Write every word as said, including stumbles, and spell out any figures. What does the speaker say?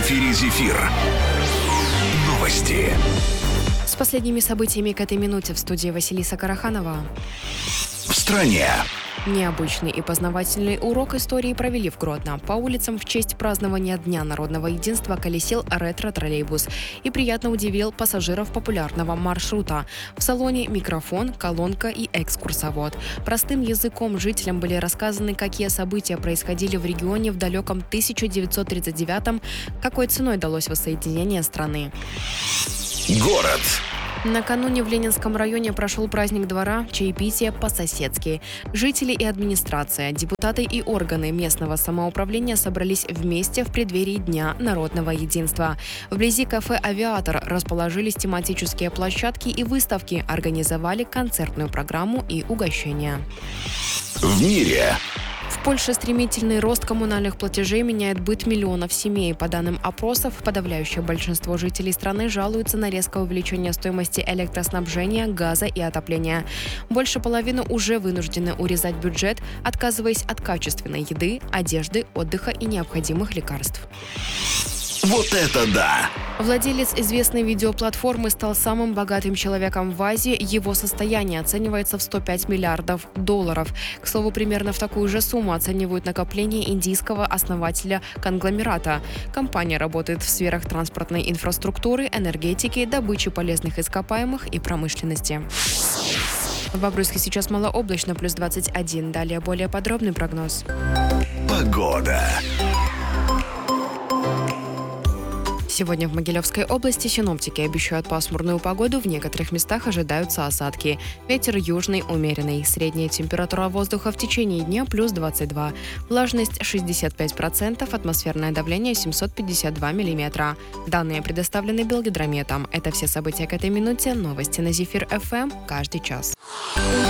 эфире «Зефир». Новости. С последними событиями к этой минуте в студии Василиса Караханова. В стране. Необычный и познавательный урок истории провели в Гродно. По улицам в честь празднования Дня народного единства колесил ретро-троллейбус и приятно удивил пассажиров популярного маршрута. В салоне микрофон, колонка и экскурсовод. Простым языком жителям были рассказаны, какие события происходили в регионе в далеком тысяча девятьсот тридцать девятом, какой ценой далось воссоединение страны. Город. Накануне в Ленинском районе прошел праздник двора, чаепитие по-соседски. Жители и администрация, депутаты и органы местного самоуправления собрались вместе в преддверии Дня народного единства. Вблизи кафе «Авиатор» расположились тематические площадки и выставки, организовали концертную программу и угощения. В мире. В Польше стремительный рост коммунальных платежей меняет быт миллионов семей. По данным опросов, подавляющее большинство жителей страны жалуются на резкое увеличение стоимости электроснабжения, газа и отопления. Больше половины уже вынуждены урезать бюджет, отказываясь от качественной еды, одежды, отдыха и необходимых лекарств. Вот это да! Владелец известной видеоплатформы стал самым богатым человеком в Азии. Его состояние оценивается в сто пять миллиардов долларов. К слову, примерно в такую же сумму оценивают накопление индийского основателя конгломерата. Компания работает в сферах транспортной инфраструктуры, энергетики, добычи полезных ископаемых и промышленности. В Бобруйске сейчас малооблачно, плюс двадцать один. Далее более подробный прогноз. Погода. Сегодня в Могилевской области синоптики обещают пасмурную погоду, в некоторых местах ожидаются осадки. Ветер южный умеренный. Средняя температура воздуха в течение дня плюс двадцать два. Влажность шестьдесят пять процентов, атмосферное давление семьсот пятьдесят два миллиметра. Данные предоставлены Белгидрометом. Это все события к этой минуте. Новости на Зефир эф эм каждый час.